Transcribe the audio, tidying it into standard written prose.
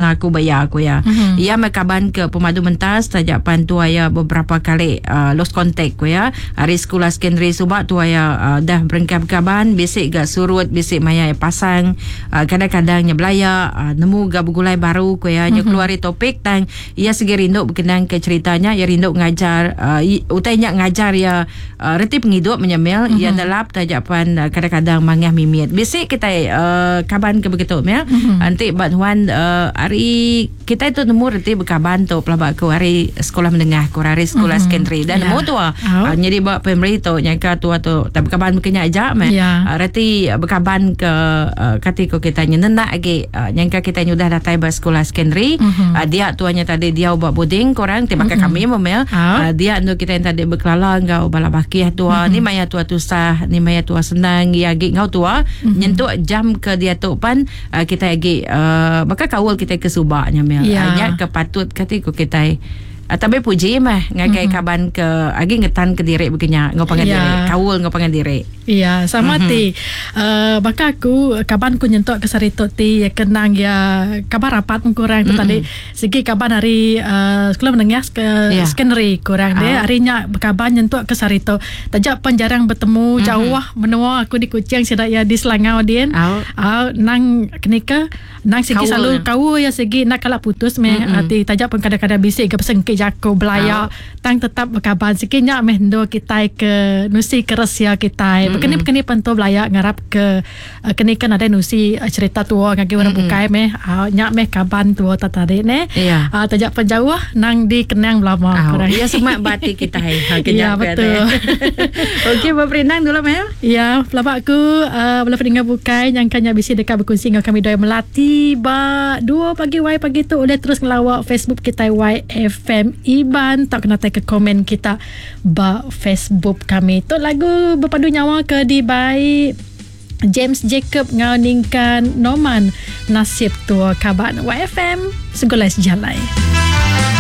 aku bayar aku ya. Ia mekaban ke pemadu mentas tajak pantu aya beberapa kali lost contact ko ya. Hari sekolah secondary Subak tu aya dah berengkap-kaban bisik gak surut bisik maya pasang kadang-kadang nya belaya nemu gak begulai baru ko ya nya keluari topik tang ia segi rinduk berkenaan ke ceritanya ia rinduk ngajar utainya ngajar ya reti penghidup menyemil ia nelap tajapan kadang-kadang mangah mimit bisik kita kaban ke begitu ya. Nanti bantuan hari kita itu nemu reti berkaban tu pelabak ke hari sekolah menengah ko hari sekolah secondary dan nemu tu jadi buat primary tu nyangka tu tapi kaban mungkinnya aja reti berkaban ke katiko kita nyenak lagi nyangka kita nyudah datai ba sekolah secondary dia tuanya tadi dia buat boarding korang tiba kami memel dia anu kita yang tadi berkelala ngau balabaki tua ni maya tua tusah ni maya tua senang ya gi ngau tua nyentuk jam ke dia tu pan kita lagi maka kawal kita ke Subaknya mel hanya kepatut katiko kita tapi puji mah ngagai kaban ke agi ngetan ke diri begini ngau pangan diri kawul ngau pangan diri sama ti baka aku kaban ku nyentok ke sarito ti ya kenang ya kabar rapat kurang tu tadi segi kaban hari sekolah menengah ke secondary kurang dia harinya kaban nyentok ke sarito tajak penjarang bertemu jauh menua aku di Kuching sida ya di Selangau din nang kenika nang segi selalu kau ya segi nak kala putus hati tajak pun kadang-kadang bisik ke pesengki jako belaya tang tetap berkaban sikitnya mehndo kita ke nusi keresia kita begini panto belaya ngarap ke kini kan ada nusi cerita tua ngagi orang bukai nyak kaban tua tadi ne tajak penjauh nang di kenang belama ya semak batik kita ya betul. Okey berinang dulu mel pelabak aku boleh pendengar bukai yang kanya bisi dekat berkongsi dengan kami doi melati ba 2 pagi tu boleh terus ngelawak Facebook kita YFM Iban tak kena ke komen kita ba Facebook kami tu lagu berpadu nyawa ke di baik James Jacob ngauningkan Norman nasib tua kaban YFM segolai sejalai.